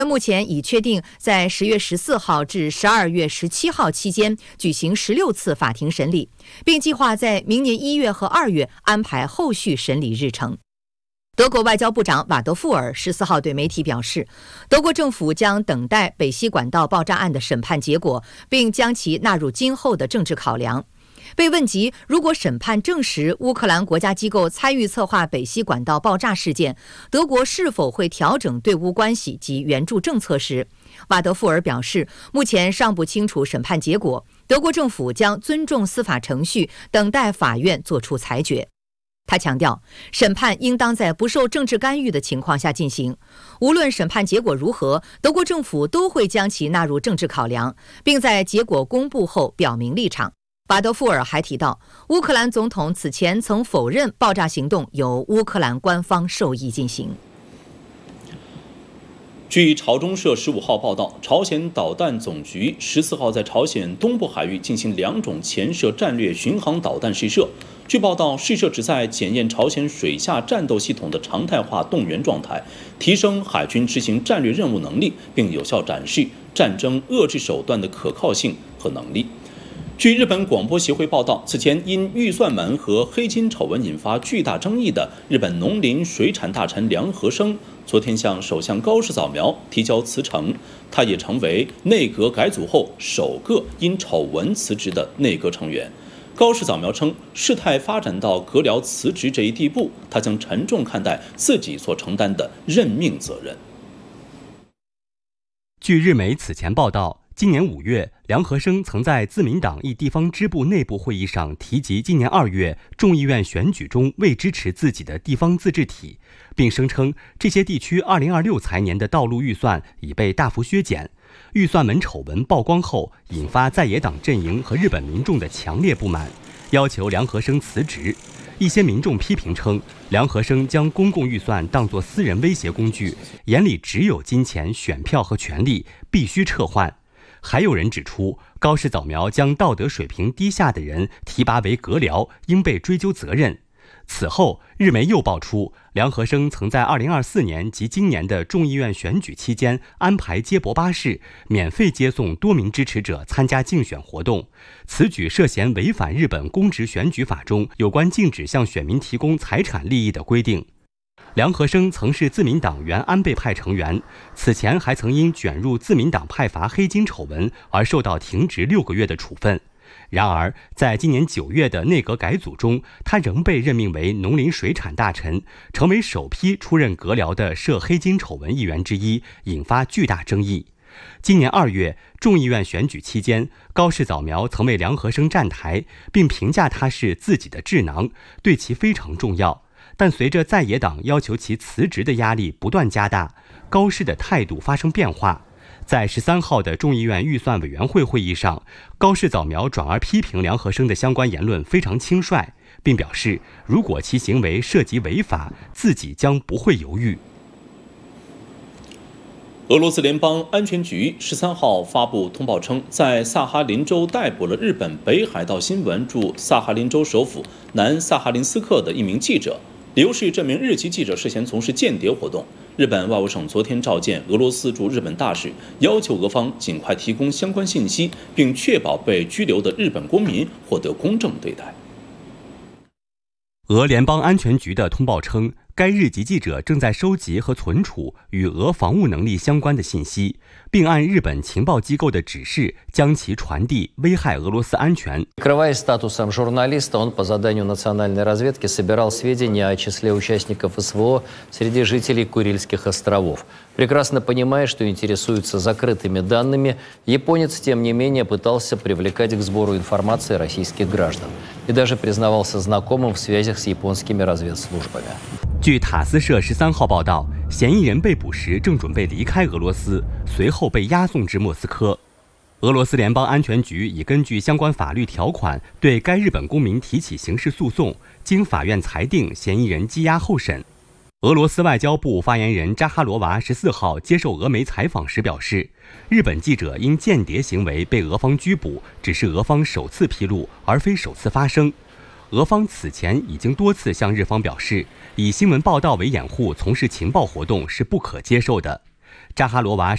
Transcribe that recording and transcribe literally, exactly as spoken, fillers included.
目前已确定在十月十四号至十二月十七号期间举行十六次法庭审理，并计划在明年一月和二月安排后续审理日程。德国外交部长瓦德富尔十四号对媒体表示，德国政府将等待北溪管道爆炸案的审判结果，并将其纳入今后的政治考量。被问及如果审判证实乌克兰国家机构参与策划北溪管道爆炸事件，德国是否会调整对乌关系及援助政策时，瓦德富尔表示，目前尚不清楚审判结果，德国政府将尊重司法程序，等待法院作出裁决。他强调，审判应当在不受政治干预的情况下进行，无论审判结果如何，德国政府都会将其纳入政治考量，并在结果公布后表明立场。瓦德富尔还提到，乌克兰总统此前曾否认爆炸行动由乌克兰官方授意进行。 据朝中社十五号报道，朝鲜导弹总局十四号在朝鲜东部海域进行两种潜射战略巡航导弹试射。据报道，试射旨在检验朝鲜水下战斗系统的常态化动员状态，提升海军执行战略任务能力，并有效展示战争遏制手段的可靠性和能力。据日本广播协会报道，此前因预算门和黑金丑闻引发巨大争议的日本农林水产大臣梁和生，昨天向首相高市早苗提交辞呈，他也成为内阁改组后首个因丑闻辞职的内阁成员。高市早苗称，事态发展到阁僚辞职这一地步，他将沉重看待自己所承担的任命责任。 据日媒此前报道，今年五月，梁和生曾在自民党一地方支部内部会议上提及今年二月众议院选举中未支持自己的地方自治体，并声称这些地区二零二六财年的道路预算已被大幅削减。预算门丑闻曝光后，引发在野党阵营和日本民众的强烈不满，要求梁和生辞职。一些民众批评称，梁和生将公共预算当作私人威胁工具，眼里只有金钱、选票和权力，必须撤换。还有人指出，高市早苗将道德水平低下的人提拔为阁僚，应被追究责任。此后，日媒又爆出，梁和生曾在二零二四年及今年的众议院选举期间安排接驳巴士，免费接送多名支持者参加竞选活动。此举涉嫌违反日本公职选举法中有关禁止向选民提供财产利益的规定。梁和生曾是自民党原安倍派成员，此前还曾因卷入自民党派阀黑金丑闻而受到停职六个月的处分。然而，在今年九月的内阁改组中，他仍被任命为农林水产大臣，成为首批出任阁僚的涉黑金丑闻议员之一，引发巨大争议。今年二月，众议院选举期间，高市早苗曾为梁和生站台，并评价他是自己的智囊，对其非常重要。但随着在野党要求其辞职的压力不断加大，高市的态度发生变化。在十三号的众议院预算委员会会议上，高市早苗转而批评梁和生的相关言论非常轻率，并表示如果其行为涉及违法，自己将不会犹豫。 俄罗斯联邦安全局十三号发布通报称，在萨哈林州逮捕了日本北海道新闻驻萨哈林州首府南萨哈林斯克的一名记者，理由是这名日籍记者涉嫌从事间谍活动。日本外务省昨天召见俄罗斯驻日本大使，要求俄方尽快提供相关信息，并确保被拘留的日本公民获得公正对待。 俄联邦安全局的通报称，该日籍记者正在收集和存储与俄防务能力相关的信息，并按日本情报机构的指示将其传递，危害俄罗斯安全。 Прикрываясь статусом журналиста, он по заданию национальной разведки собирал сведения о числе участников СВО среди жителей Курильских островов. Прекрасно понимая, что интересуется закрытыми данными, японец, тем не менее, пытался привлекать к сбору информации российских граждан и даже признавался знакомым в связях с японскими разведслужбами. 据塔斯社十三号报道，嫌疑人被捕时正准备离开俄罗斯，随后被押送至莫斯科。俄罗斯联邦安全局已根据相关法律条款对该日本公民提起刑事诉讼，经法院裁定，嫌疑人羁押候审。俄罗斯外交部发言人扎哈罗娃十四号接受俄媒采访时表示，日本记者因间谍行为被俄方拘捕，只是俄方首次披露，而非首次发生。俄方此前已经多次向日方表示，以新闻报道为掩护从事情报活动是不可接受的。扎哈罗娃